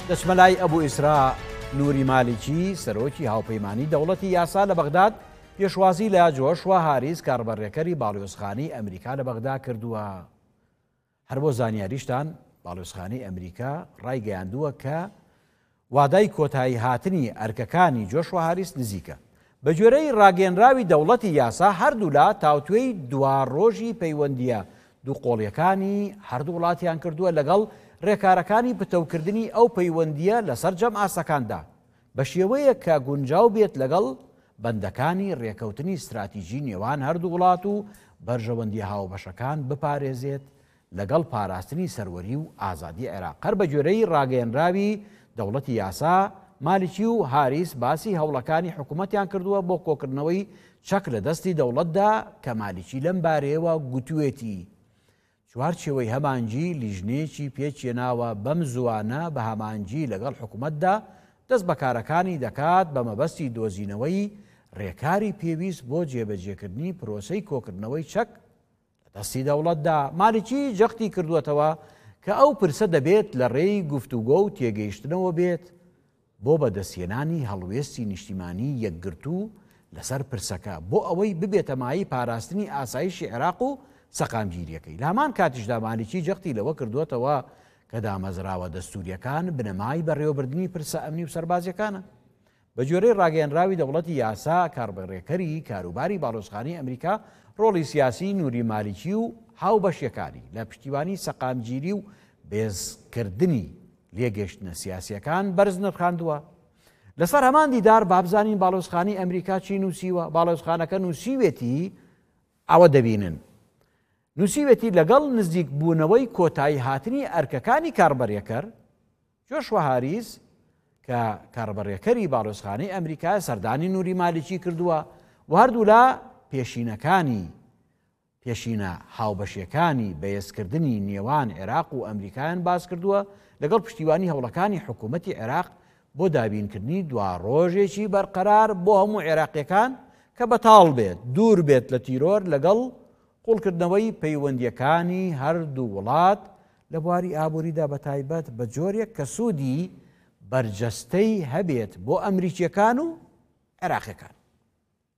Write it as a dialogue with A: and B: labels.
A: دەچمەلای ئەبوو ئیسرا نووری مالیکی سەرۆکی هاوپەیمانی دەوڵەتی یاسا لە بەغداد پێشوازی لە جۆشوا هاریس کاربەڕێکەری باڵیۆزخانەی ئەمریکا لە بەغدا کردووە. هەر بۆ زانیاریشتان باڵیۆزخانەی ئەمریکا ڕایگەیاندووە کە وادای کۆتایی هاتنی ئەرکەکانی جۆشوا هاریس نزیکە. بە گوێرەی ڕاگەیەنراوی دەوڵەتی یاسا هەردوو لا تاوتوێی دوارڕۆژی پەیوەندیە دوو قۆڵیەکانی هەردوو وڵاتیان کردووە لەگەڵ ڕێکارەکانی پتەوکردنی ئەو پەیوەندیە لەسەر جەم ئاسەکاندا بە شێوەیە کە گونجاو بێت لەگەڵ بەندەکانی ڕێکەوتنی استراتیژی نێوان هەردوو وڵات و بەرژەوەندی هاوبەشەکان بپارێزێت لەگەڵ پاراستنی سەروەری و ئازادی عێراق. هەر بە گوێرەی ڕاگەیەنراوی دەوڵەتی یاسا مالیکی و هاریس باسی هەوڵەکانی حکوومەتیان کردووە بۆ کۆکردنەوەی چەک لە دەستی دەوڵەتدا کە مالیکی لەم بارەیەوە گوتوێتی چوارچێوەی هەمانجی لیژنێکی پێچێناوە بەم زوانە بە هەمانجی لەگەڵ حکوومەتدا دەست بەکارەکانی دەکات بە مەبەستی دۆزینەوەی ڕێکاری پێویست بۆ جێبەجێکردنی پرۆسەی کۆکردنەوەی چەک لە دەستی دەوڵەتدا. مالیکی جەختی کردووەتەوە کە ئەو پرسە دەبێت لە ڕێی گفتوگۆ و تێگەیشتنەوە بێت بۆ بەدەستهێنانی هەڵوێستی نیشتیمانی یەکگرتوو لەسەر پرسەکە بۆ ئەوەی ببێتە مای پاراستنی ئاسایشی عێراق و سەقامگیریەکەی. لە هەمان کاتیشدا مالیکی جەختی لەوە کردووەتەوە کە دامەزراوە دەستوریەکان بنەمای بەڕێوەبردننی پرسە ئەمنی و سەربازیەکانە. بە گوێرەی ڕاگەیەنراوی دەوڵەتی یاسا کاربڕێکەری کاروباری باڵۆزخانەی ئەمریکا ڕۆڵی سیاسی نووری مالیکی و هاوبەشیەکانی لە پشتیوانی سەقامگیری و بێزکردنی لێگەشتنە سیاسیەکان بەرز نرخاندووە. لەسەر هەمان دیدار بابزانین باڵۆزخانەی ئەمریکا چی نووسیوە. باڵۆزخانەکە نووسیوێتی ئەوە دەبینن نووسیوێتی لەگەڵ نزیک بوونەوەی کۆتایی هاتنی ئەرکەکانی کاربەڕێکەر جۆشوا هاریس کە کاربەڕێکەری باڵۆزخانەی ئەمریکا سەردانی نووری مالیکی کردووە و هەردوو لا پێشینە هاوبەشیەکانی بەهێزکردنی نێوان عێراق و ئەمریکایان باز کردووە لەگەڵ پشتیوانی هەوڵەکانی حکوومەتی عێراق بۆ دابینکردنی دوارڕۆژێکی بەرقەرار بۆ هەموو عێراقیەکان کە بەتاڵ بێت دوور بێت لە تیرۆر لەگەڵ قوڵکردنەوەی پەیوەندیەکانی هەردوو وڵات لە بواری ئابووریدا بەتایبەت بە جۆرێک کە سوودی بەرجەستەی هەبێت بۆ ئەمریکیەکان و عێراقیەکان.